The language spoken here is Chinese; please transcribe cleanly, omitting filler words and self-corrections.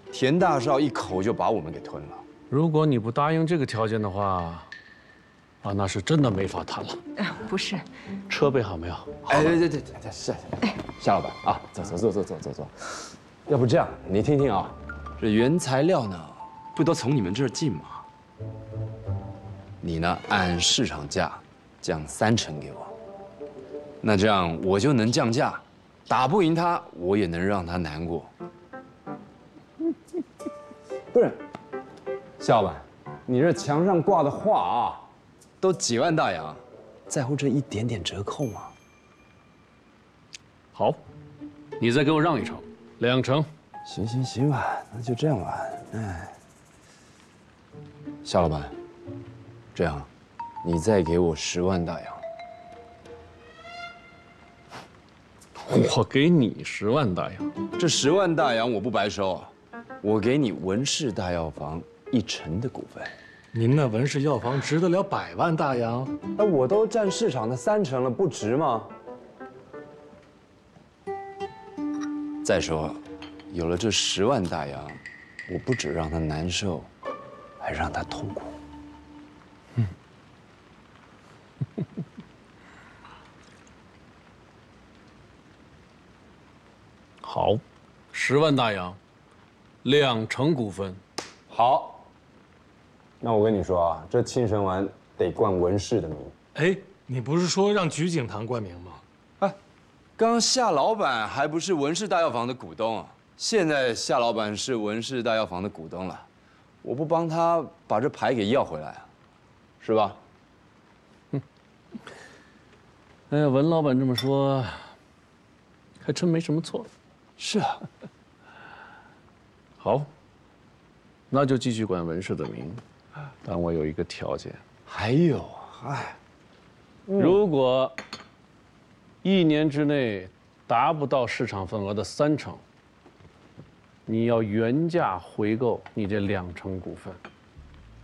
田大少一口就把我们给吞了。 如果你不答应这个条件的话，那是真的没法谈了。 不是， 车备好没有？ 哎，对，夏老板啊，走。要不这样，你听听啊，这原材料呢，不都从你们这儿进吗？你呢，按市场价降30%给我，那这样我就能降价，打不赢他，我也能让他难过。不是，夏老板，你这墙上挂的画啊，都几万大洋，在乎这一点点折扣吗？ 好，你再给我让一成，2成。 行吧，那就这样吧。哎，夏老板，这样，你再给我10万大洋。 我给你10万大洋， 这10万大洋我不白收啊，我给你文氏大药房1成的股份。 您那文氏药房值得了100万大洋？ 那我都占市场的3成了，不值吗？再说，有了这10万大洋，我不只让他难受，还让他痛苦。 好，10万大洋，2成股份。 好，那我跟你说啊，这庆生丸得冠文氏的名。 哎，你不是说让菊景堂冠名吗？ 哎，刚刚夏老板还不是文氏大药房的股东啊，现在夏老板是文氏大药房的股东了，我不帮他把这牌给要回来啊，是吧？ 哎呀，文老板这么说，还真没什么错。 是啊。 好，那就继续管文氏的名，但我有一个条件。 还有，哎， 如果1年之内达不到市场份额的3成，你要原价回购你这2成股份。